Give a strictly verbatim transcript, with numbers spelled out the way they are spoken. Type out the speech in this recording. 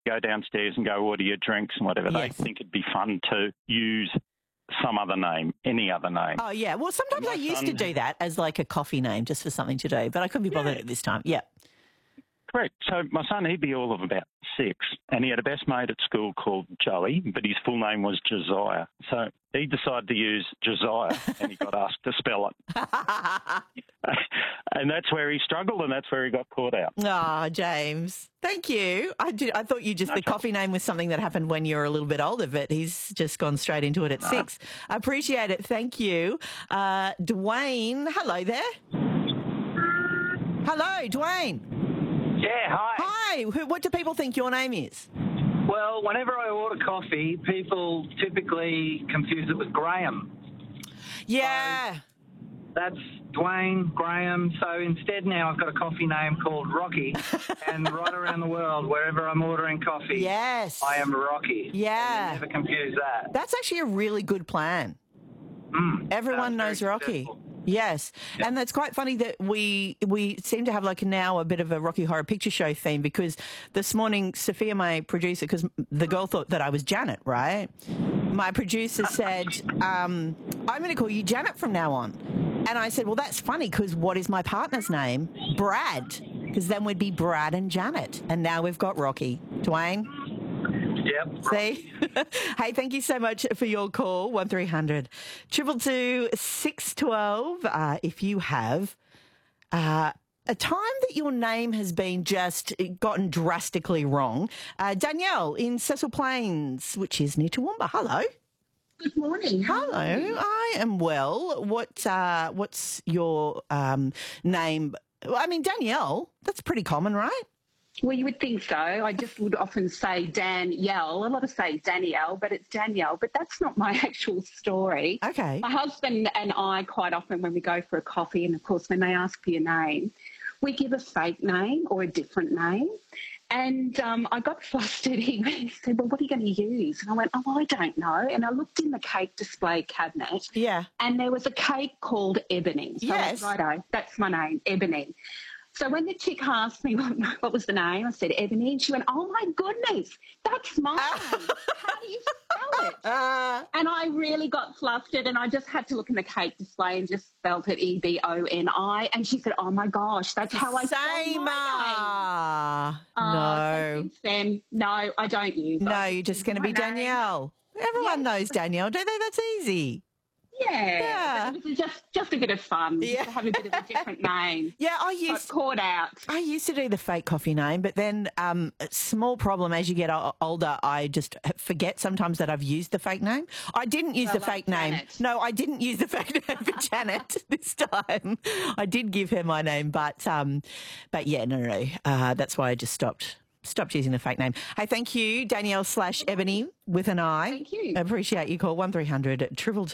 go downstairs and go order your drinks and whatever. Yes. They think it'd be fun to use some other name, any other name. Oh, yeah. Well, sometimes My I used son- to do that as like a coffee name just for something to do, but I couldn't be bothered Yeah. at this time. Yeah. Correct. So my son, he'd be all of about six, and he had a best mate at school called Joey, but his full name was Josiah. So he decided to use Josiah, and he got asked to spell it. And that's where he struggled, and that's where he got caught out. Oh, James, thank you. I did. I thought you just No the trouble. coffee name was something that happened when you were a little bit older, but he's just gone straight into it at six. I appreciate it. Thank you. Uh, Dwayne, hello there. Hello, Dwayne. Yeah, hi. Hi. Who, what do people think your name is? Well, whenever I order coffee, people typically confuse it with Graham. Yeah. That's Dwayne, Graham. So instead now I've got a coffee name called Rocky. And right around the world, wherever I'm ordering coffee, Yes. I am Rocky. Yeah. And you never confuse that. That's actually a really good plan. Mm, Everyone sounds knows very Rocky. successful. Yes. And that's quite funny that we we seem to have like now a bit of a Rocky Horror Picture Show theme, because this morning Sophia, my producer, because the girl thought that I was Janet, right? My producer said, um, I'm going to call you Janet from now on. And I said, well, that's funny because what is my partner's name? Brad. Because then we'd be Brad and Janet. And now we've got Rocky. Dwayne? Yep. See? Hey, thank you so much for your call. one three hundred two two two six one two. Uh, if you have uh, a time that your name has been just gotten drastically wrong. Uh, Danielle in Cecil Plains, which is near Toowoomba. Hello. Good morning. How Hello. are you? I am well. What? Uh, what's your um, name? Well, I mean, Danielle, that's pretty common, right? Well, you would think so. I just would often say Danielle. A lot of say Danielle, but it's Danielle. But that's not my actual story. Okay. My husband and I quite often, when we go for a coffee, and of course when they ask for your name, we give a fake name or a different name. And um, I got flustered. He, he said, well, what are you going to use? And I went, oh, I don't know. And I looked in the cake display cabinet. Yeah. And there was a cake called Ebony. So Yes. I went, righto, that's my name, Ebony. So when the chick asked me what, what was the name, I said Ebony, and she went, oh, my goodness, that's mine. How do you spell it? Uh, And I really got flustered, and I just had to look in the cake display and just spelled it E B O N I. And she said, oh, my gosh, that's how I spell same. my name. uh, Uh, no. so since then, no, I don't use it. No, you're just going to be My name. Danielle. Everyone knows Danielle, don't they? That's easy. Yeah. Yeah. It was just, just a bit of fun, Yeah. just to have a bit of a different name. Yeah, I Got used caught out. I used to do the fake coffee name, but then um, a small problem as you get o- older, I just forget sometimes that I've used the fake name. I didn't use Well, the like fake name. Janet. No, I didn't use the fake name for Janet this time. I did give her my name, but um, but yeah, no, no, no. Uh, that's why I just stopped. Stopped using the fake name. Hey, thank you, Danielle slash Ebony with an I. Thank you. Appreciate you. Call one three hundred triple